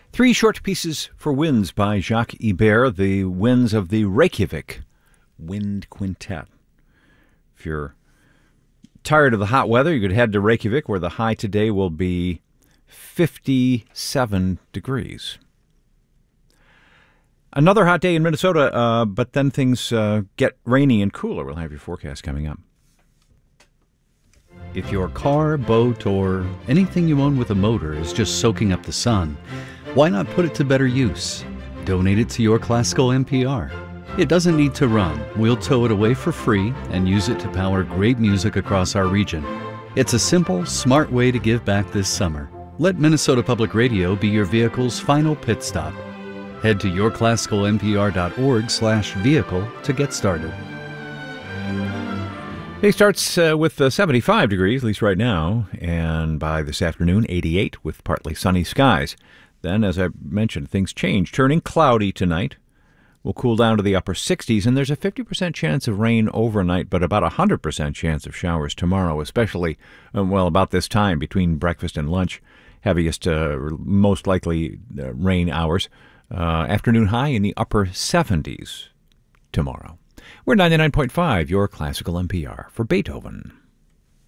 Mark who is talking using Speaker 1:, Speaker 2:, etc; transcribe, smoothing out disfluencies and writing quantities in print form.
Speaker 1: Three short pieces for winds by Jacques Ibert, the winds of the Reykjavik Wind Quintet. If you're tired of the hot weather, you could head to Reykjavik, where the high today will be 57 degrees. Another hot day in Minnesota, but then things get rainy and cooler. We'll have your forecast coming up.
Speaker 2: If your car, boat, or anything you own with a motor is just soaking up the sun, why not put it to better use? Donate it to Your Classical NPR. It doesn't need to run. We'll tow it away for free and use it to power great music across our region. It's a simple, smart way to give back this summer. Let Minnesota Public Radio be your vehicle's final pit stop. Head to yourclassicalnpr.org/vehicle to get started.
Speaker 1: Day starts with 75 degrees, at least right now, and by this afternoon, 88 with partly sunny skies. Then, as I mentioned, things change, turning cloudy tonight. We'll cool down to the upper 60s, and there's a 50% chance of rain overnight, but about a 100% chance of showers tomorrow, especially, about this time between breakfast and lunch. Heaviest, most likely rain hours. Afternoon high in the upper 70s tomorrow. We're 99.5, your classical NPR for Beethoven.